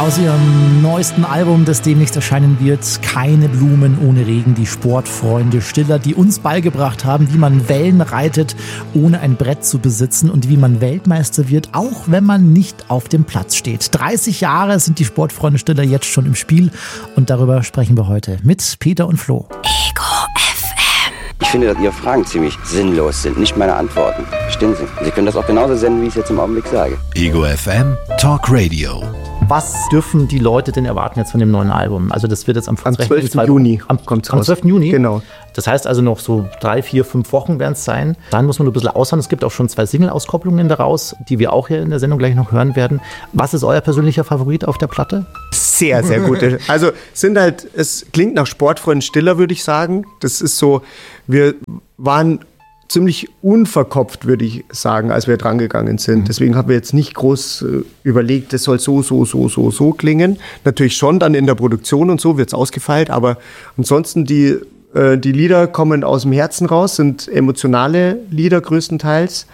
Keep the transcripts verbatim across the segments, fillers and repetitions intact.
Aus ihrem neuesten Album, das demnächst erscheinen wird, Keine Blumen ohne Regen, die Sportfreunde Stiller, die uns beigebracht haben, wie man Wellen reitet, ohne ein Brett zu besitzen und wie man Weltmeister wird, auch wenn man nicht auf dem Platz steht. dreißig Jahre sind die Sportfreunde Stiller jetzt schon im Spiel und darüber sprechen wir heute mit Peter und Flo. Ego F M. Ich finde, dass Ihre Fragen ziemlich sinnlos sind, nicht meine Antworten. Verstehen Sie? Sie können das auch genauso senden, wie ich es jetzt im Augenblick sage. Ego F M Talk Radio. Was dürfen die Leute denn erwarten jetzt von dem neuen Album? Also das wird jetzt am, am zwölften Juni am, kommt am zwölften Juni? Genau. Das heißt also noch so drei, vier, fünf Wochen werden es sein. Dann muss man nur ein bisschen aushauen. Es gibt auch schon zwei Single-Auskopplungen daraus, die wir auch hier in der Sendung gleich noch hören werden. Was ist euer persönlicher Favorit auf der Platte? Sehr, sehr gut. Also sind halt, es klingt nach Sportfreund Stiller, würde ich sagen. Das ist so, wir waren ziemlich unverkopft, würde ich sagen, als wir dran gegangen sind. Mhm. Deswegen haben wir jetzt nicht groß äh, überlegt, das soll so, so, so, so, so klingen. Natürlich schon dann in der Produktion und so wird es ausgefeilt, aber ansonsten die, äh, die Lieder kommen aus dem Herzen raus, sind emotionale Lieder größtenteils.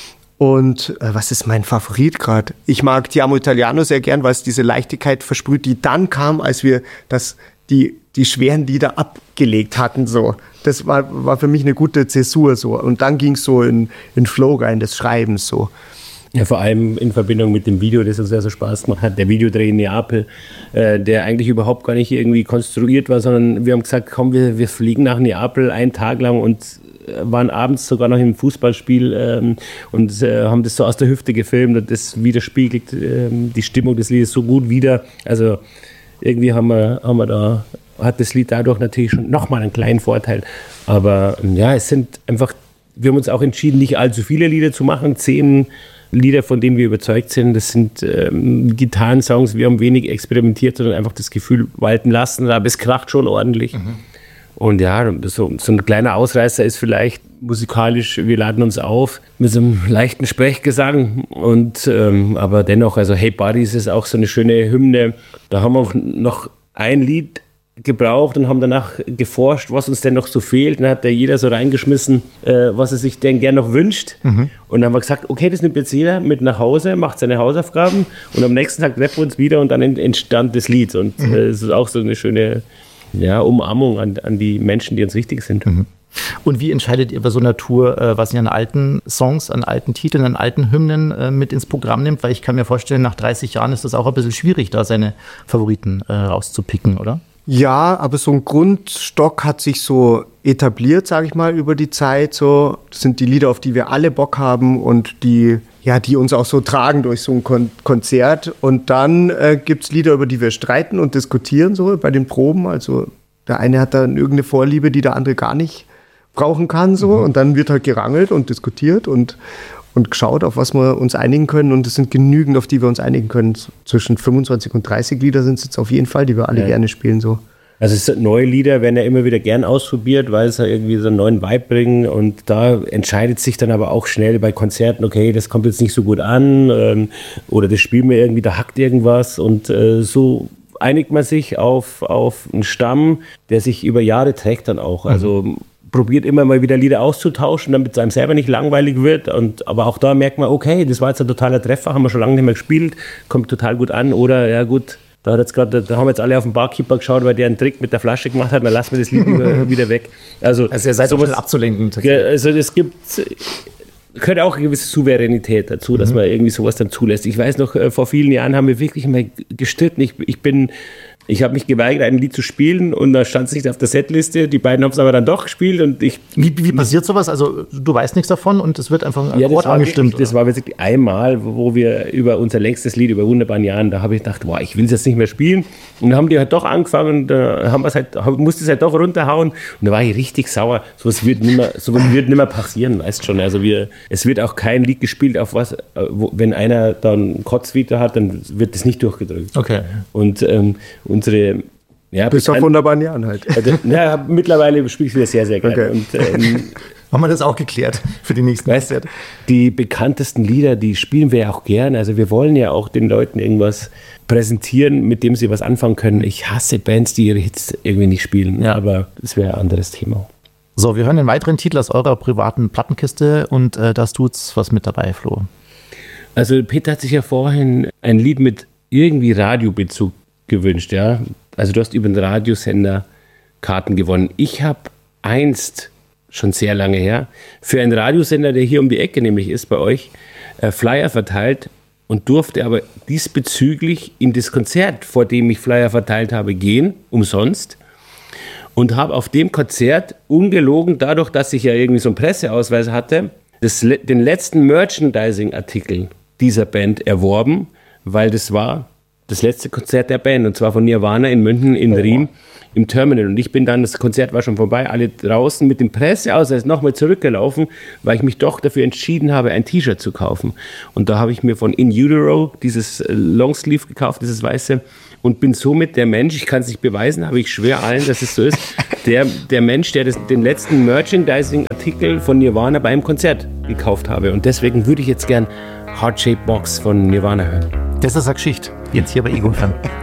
Und äh, was ist mein Favorit gerade? Ich mag Ti amo Italiano sehr gern, weil es diese Leichtigkeit versprüht, die dann kam, als wir das, die, die schweren Lieder abgelegt hatten, so. Das war, war für mich eine gute Zäsur so. Und dann ging es so in, in Flow rein des Schreibens so. Ja, vor allem in Verbindung mit dem Video, das uns sehr so Spaß gemacht hat. Der Videodreh in Neapel, äh, der eigentlich überhaupt gar nicht irgendwie konstruiert war, sondern wir haben gesagt, komm, wir, wir fliegen nach Neapel einen Tag lang und waren abends sogar noch im Fußballspiel ähm, und äh, haben das so aus der Hüfte gefilmt und das widerspiegelt äh, die Stimmung des Liedes so gut wider. Also irgendwie haben wir, haben wir da, hat das Lied dadurch natürlich schon nochmal einen kleinen Vorteil. Aber ja, es sind einfach, wir haben uns auch entschieden, nicht allzu viele Lieder zu machen. Zehn Lieder, von denen wir überzeugt sind, das sind ähm, Gitarrensongs. Wir haben wenig experimentiert, sondern einfach das Gefühl walten lassen. Aber es kracht schon ordentlich. Mhm. Und ja, so, so ein kleiner Ausreißer ist vielleicht musikalisch, wir laden uns auf mit so einem leichten Sprechgesang. Und, ähm, aber dennoch, also Hey Buddies ist auch so eine schöne Hymne. Da haben wir noch ein Lied gebraucht und haben danach geforscht, was uns denn noch so fehlt. Dann hat da jeder so reingeschmissen, äh, was er sich denn gern noch wünscht. Mhm. Und dann haben wir gesagt, okay, das nimmt jetzt jeder mit nach Hause, macht seine Hausaufgaben und am nächsten Tag treffen wir uns wieder und dann entstand das Lied. Und es mhm. äh, ist auch so eine schöne ja, Umarmung an, an die Menschen, die uns wichtig sind. Mhm. Und wie entscheidet ihr bei so einer Tour, äh, was ihr an alten Songs, an alten Titeln, an alten Hymnen äh, mit ins Programm nimmt? Weil ich kann mir vorstellen, nach dreißig Jahren ist das auch ein bisschen schwierig, da seine Favoriten äh, rauszupicken, oder? Ja, aber so ein Grundstock hat sich so etabliert, sage ich mal, über die Zeit. So, das sind die Lieder, auf die wir alle Bock haben und die, ja, die uns auch so tragen durch so ein Kon- Konzert. Und dann äh, gibt es Lieder, über die wir streiten und diskutieren, so bei den Proben. Also der eine hat dann irgendeine Vorliebe, die der andere gar nicht brauchen kann. So. Mhm. Und dann wird halt gerangelt und diskutiert und und geschaut, auf was wir uns einigen können. Und es sind genügend, auf die wir uns einigen können. Zwischen fünfundzwanzig und dreißig Lieder sind es jetzt auf jeden Fall, die wir alle ja. gerne spielen. So. Also es sind neue Lieder, werden ja immer wieder gern ausprobiert, weil sie irgendwie so einen neuen Vibe bringen. Und da entscheidet sich dann aber auch schnell bei Konzerten, okay, das kommt jetzt nicht so gut an ähm, oder das spielen wir irgendwie, da hackt irgendwas. Und äh, so einigt man sich auf, auf einen Stamm, der sich über Jahre trägt dann auch. Also mhm. probiert immer mal wieder Lieder auszutauschen, damit es einem selber nicht langweilig wird. Und, aber auch da merkt man, okay, das war jetzt ein totaler Treffer, haben wir schon lange nicht mehr gespielt, kommt total gut an. Oder, ja gut, da, hat jetzt grad, da haben jetzt alle auf den Barkeeper geschaut, weil der einen Trick mit der Flasche gemacht hat, dann lassen wir das Lied wieder weg. Also, also ihr seid so was abzulenken. Also es gibt... gehört auch eine gewisse Souveränität dazu, dass mhm. man irgendwie sowas dann zulässt. Ich weiß noch, vor vielen Jahren haben wir wirklich mal gestritten. Ich, ich bin... Ich habe mich geweigert, ein Lied zu spielen und da stand es nicht auf der Setliste. Die beiden haben es aber dann doch gespielt. Und ich wie, wie passiert sowas? Also du weißt nichts davon und es wird einfach ein ja, Akkord angestimmt? Wirklich, das war wirklich einmal, wo wir über unser längstes Lied, über wunderbaren Jahren, da habe ich gedacht, boah, ich will es jetzt nicht mehr spielen. Und dann haben die halt doch angefangen und da haben halt, musste es halt doch runterhauen. Und da war ich richtig sauer. Sowas wird nicht mehr, sowas wird nicht mehr passieren, weißt schon. Also wir, es wird auch kein Lied gespielt, auf was, wo, wenn einer dann Kotzvita hat, dann wird das nicht durchgedrückt. Okay. Und ähm, unsere ja, bis auf wunderbaren Jahren halt. Ja, mittlerweile spiele ich wieder sehr, sehr gerne. Okay. Und, ähm, haben wir das auch geklärt für die nächsten weißt, die bekanntesten Lieder, die spielen wir ja auch gerne. Also wir wollen ja auch den Leuten irgendwas präsentieren, mit dem sie was anfangen können. Ich hasse Bands, die ihre Hits irgendwie nicht spielen, ja. aber das wäre ein anderes Thema. So, wir hören einen weiteren Titel aus eurer privaten Plattenkiste und äh, das tut's was mit dabei, Flo. Also Peter hat sich ja vorhin ein Lied mit irgendwie Radiobezug gewünscht, ja. Also du hast über den Radiosender Karten gewonnen. Ich habe einst, schon sehr lange her, für einen Radiosender, der hier um die Ecke nämlich ist bei euch, äh, Flyer verteilt und durfte aber diesbezüglich in das Konzert, vor dem ich Flyer verteilt habe, gehen, umsonst. Und habe auf dem Konzert ungelogen, dadurch, dass ich ja irgendwie so einen Presseausweis hatte, das, den letzten Merchandising-Artikel dieser Band erworben, weil das war das letzte Konzert der Band, und zwar von Nirvana in München, in Riem, im Terminal. Und ich bin dann, das Konzert war schon vorbei, alle draußen mit dem Presseausweis nochmal zurückgelaufen, weil ich mich doch dafür entschieden habe, ein T-Shirt zu kaufen. Und da habe ich mir von In Utero dieses Longsleeve gekauft, dieses weiße, und bin somit der Mensch, ich kann es nicht beweisen, aber ich schwöre allen, dass es so ist, der, der Mensch, der das, den letzten Merchandising-Artikel von Nirvana beim Konzert gekauft habe. Und deswegen würde ich jetzt gern Heart Shaped Box von Nirvana hören. Das ist eine Geschichte. Jetzt hier bei Ego F M.